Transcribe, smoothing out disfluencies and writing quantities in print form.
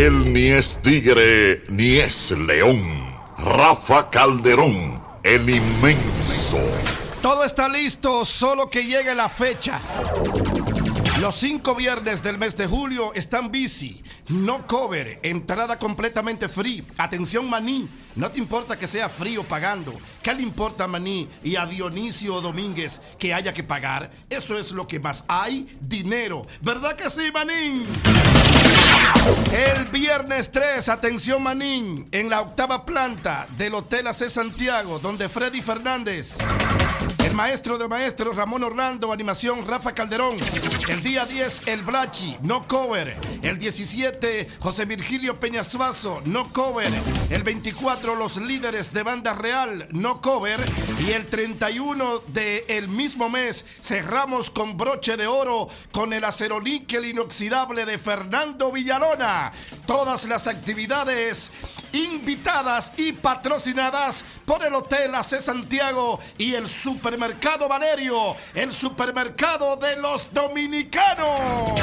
Él ni es tigre ni es león. Rafa Calderón, el inmenso. Todo está listo, solo que llegue la fecha. Los 5 viernes del mes de julio están busy. No cover, entrada completamente free. Atención, maní, no te importa que sea frío pagando. ¿Qué le importa a Maní y a Dionisio Domínguez que haya que pagar? Eso es lo que más hay, dinero. ¿Verdad que sí, Manín? El viernes 3, atención, Manín, en la 8ª planta del Hotel AC Santiago, donde Freddy Fernández, el maestro de maestros Ramón Orlando, animación Rafa Calderón. El día 10, el Blachi, no cover. El 17, José Virgilio Peñasuazo, no cover. El 24, los líderes de Banda Real, no cover. Y el 31 del mismo mes, cerramos con broche de oro con el aceroníquel inoxidable de Fernando Villalona. Todas las actividades invitadas y patrocinadas por el Hotel AC Santiago y el Supermercado Valerio, el supermercado de los dominicanos.